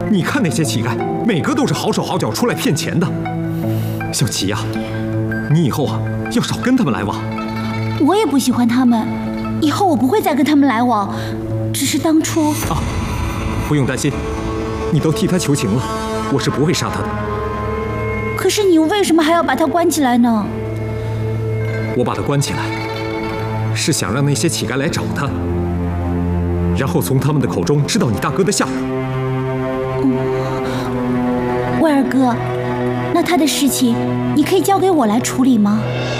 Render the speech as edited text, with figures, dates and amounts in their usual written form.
你看那些乞丐，每个都是好手好脚出来骗钱的。小琪呀，你以后啊要少跟他们来往。 我也不喜欢他们，以后我不会再跟他们来往。只是当初啊，不用担心，你都替他求情了，我是不会杀他的。 可是你为什么还要把他关起来呢？ 我把他关起来，是想让那些乞丐来找他，然后从他们的口中知道你大哥的下落。 威尔哥，那他的事情你可以交给我来处理吗？